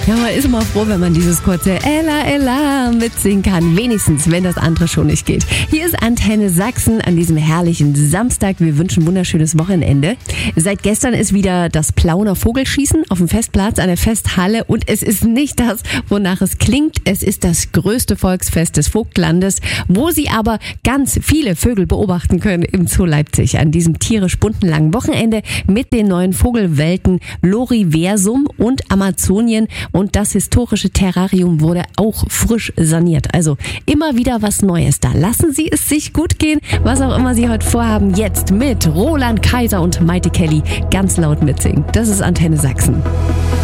Ja, man ist immer froh, wenn man dieses kurze Ella, Ella mitsingen kann. Wenigstens, wenn das andere schon nicht geht. Hier ist Antenne Sachsen an diesem herrlichen Samstag. Wir wünschen ein wunderschönes Wochenende. Seit gestern ist wieder das Plauner Vogelschießen auf dem Festplatz an der Festhalle. Und es ist nicht das, wonach es klingt. Es ist das größte Volksfest des Vogtlandes, wo Sie aber ganz viele Vögel beobachten können im Zoo Leipzig an diesem tierisch buntenlangen Wochenende mit den neuen Vogelwelten Loriversum und Amazonien. Und das historische Terrarium wurde auch frisch saniert. Also immer wieder was Neues da. Lassen Sie es sich gut gehen, was auch immer Sie heute vorhaben. Jetzt mit Roland Kaiser und Maite Kelly ganz laut mitsingen. Das ist Antenne Sachsen.